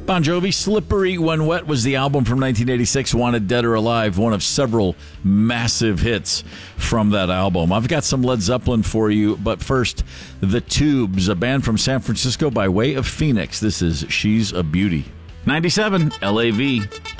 Bon Jovi, Slippery When Wet was the album from 1986, Wanted Dead or Alive, one of several massive hits from that album. I've got some Led Zeppelin for you, but first, The Tubes, a band from San Francisco by way of Phoenix. This is She's a Beauty. 97 LAV.